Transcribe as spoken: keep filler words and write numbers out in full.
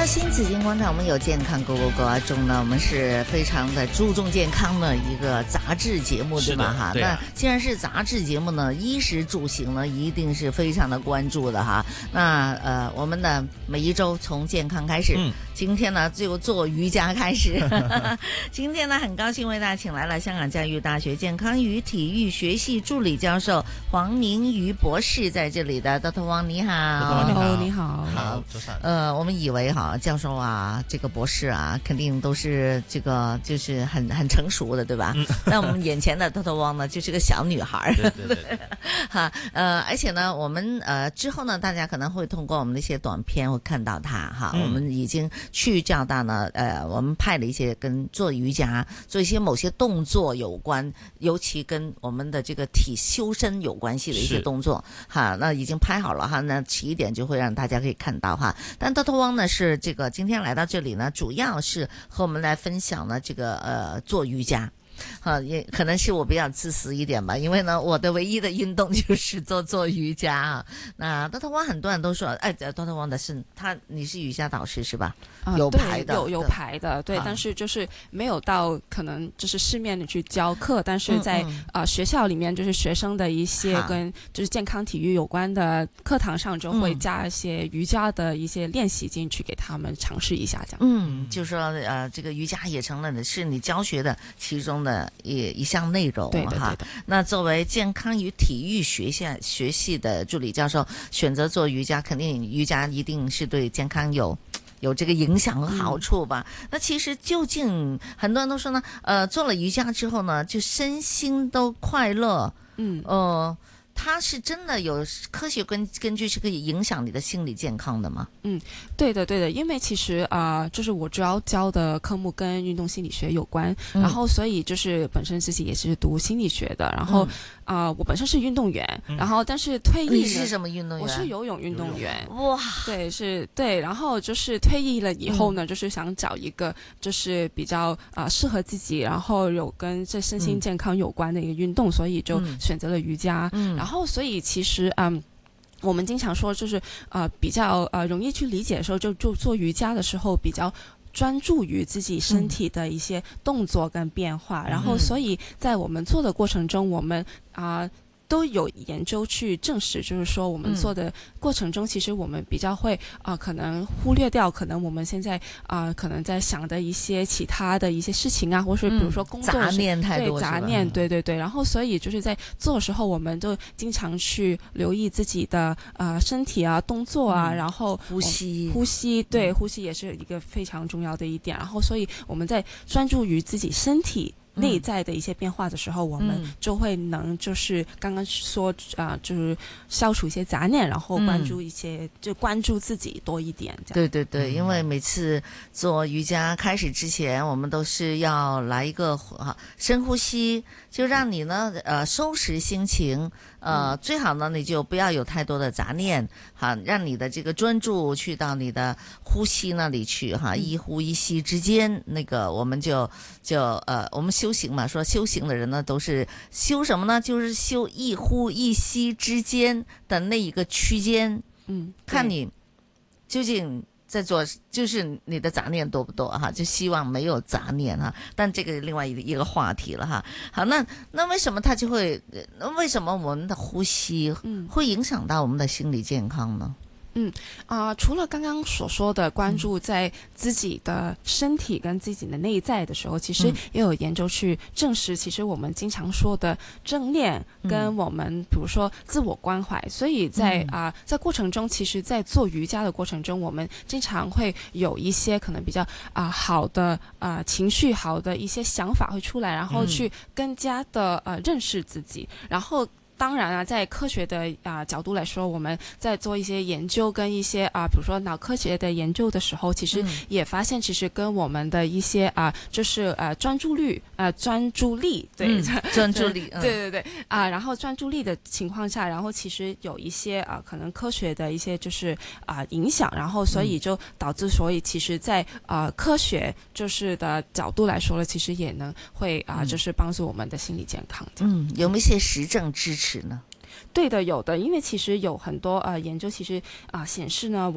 新紫金广场，我们有健康 Go Go Go 中呢，我们是非常的注重健康的一个杂志节目，对吗？哈，那既然是杂志节目呢，衣食住行呢，一定是非常的关注的哈。那呃，我们的每一周从健康开始，嗯、今天呢就做瑜伽开始。今天呢，很高兴为大家请来了香港教育大学健康与体育学系助理教授黄宁瑜博士在这里的 ，Doctor Wang 你好 ，Hello 你好， 好，早上。 呃，我们以为哈。教授啊，这个博士啊，肯定都是这个就是很很成熟的，对吧？嗯、那我们眼前的 Doctor Wang 呢，就是个小女孩， 对对对， 哈，呃，而且呢，我们呃之后呢，大家可能会通过我们的一些短片会看到她哈，嗯、我们已经去教大呢，呃，我们派了一些跟做瑜伽、做一些某些动作有关，尤其跟我们的这个体修身有关系的一些动作，哈，那已经拍好了哈，那起一点就会让大家可以看到哈。但 Doctor Wang 呢是。这个今天来到这里呢，主要是和我们来分享呢，这个呃做瑜伽。啊，也可能是我比较自私一点吧，因为呢，我的唯一的运动就是做做瑜伽啊。那 Doctor Wang 很多人都说，哎 ，Doctor Wang 的是他，你是瑜伽导师是吧？ 啊、 有牌的， 有有牌的，对，但是就是没有到可能就是市面里去教课，但是在啊、嗯嗯呃、学校里面，就是学生的一些跟就是健康体育有关的课堂上，就会加一些瑜伽的一些练习进去，给他们尝试一下这样。 嗯，就是说呃，这个瑜伽也成了的是你教学的其中的。的一一项内容对的对的。 那作为健康与体育学系学系的助理教授，选择做瑜伽，肯定瑜伽一定是对健康有有这个影响和好处吧？嗯、那其实究竟很多人都说呢，呃，做了瑜伽之后呢，就身心都快乐，嗯，呃。它是真的有科学根根据是可以影响你的心理健康的吗？ 嗯，对的，对的，因为其实啊、呃，就是我主要教的科目跟运动心理学有关，嗯、然后所以就是本身自己也是读心理学的，然后啊、嗯呃，我本身是运动员，嗯、然后但是退役你是什么运动员？ 我是游泳运动员。 哇， 对，是，对，然后就是退役了以后呢，嗯、就是想找一个就是比较啊、呃、适合自己，然后有跟这身心健康有关的一个运动，嗯、所以就选择了瑜伽。嗯，然后。然后，所以其实，嗯，我们经常说，就是呃，比较呃容易去理解的时候，就就做瑜伽的时候比较专注于自己身体的一些动作跟变化。嗯、然后，所以在我们做的过程中，我们啊。呃都有研究去证实，就是说我们做的过程中，嗯、其实我们比较会啊、呃，可能忽略掉可能我们现在啊、呃，可能在想的一些其他的一些事情啊，或是比如说工作、 嗯、杂念太多， 对杂念，对对对。然后所以就是在做的时候，我们都经常去留意自己的呃身体啊、动作啊，嗯、然后呼吸， 呼吸，对，呼吸也是一个非常重要的一点。然后所以我们在专注于自己身体内在的一些变化的时候，嗯、我们就会能就是刚刚说啊、呃，就是消除一些杂念，然后关注一些、嗯、就关注自己多一点。这样对对对，因为每次做瑜伽开始之前，我们都是要来一个啊深呼吸，就让你呢呃收拾心情，呃、嗯、最好呢你就不要有太多的杂念，哈，让你的这个专注去到你的呼吸那里去哈，一呼一吸之间，那个我们就就呃我们修行嘛，说修行的人呢都是修什么呢？就是修一呼一吸之间的那一个区间，嗯，看你究竟在做，就是你的杂念多不多哈？就希望没有杂念哈。但这个另外一个一个话题了哈。好，那那为什么它就会？那为什么我们的呼吸会影响到我们的心理健康呢？ 嗯啊、呃，除了刚刚所说的关注在自己的身体跟自己的内在的时候，其实也有研究去证实，其实我们经常说的正念跟我们比如说自我关怀，所以在啊、呃、在过程中，其实在做瑜伽的过程中，我们经常会有一些可能比较啊、呃、好的啊、呃、情绪、好的一些想法会出来，然后去更加的呃认识自己，然后。当然啊，在科学的啊、呃、角度来说，我们在做一些研究跟一些啊、呃，比如说脑科学的研究的时候，其实也发现，其实跟我们的一些啊、呃，就是呃专注力呃专注力，对， 嗯、专注力， 对对对啊、呃，然后专注力的情况下，然后其实有一些啊、呃，可能科学的一些就是啊、呃、影响，然后所以就导致，所以其实在呃科学就是的角度来说了，其实也能会啊、呃，就是帮助我们的心理健康。 嗯，有没有一些实证支持呢？ 对的，有的，因为其实有很多呃研究，其实啊、呃、显示呢。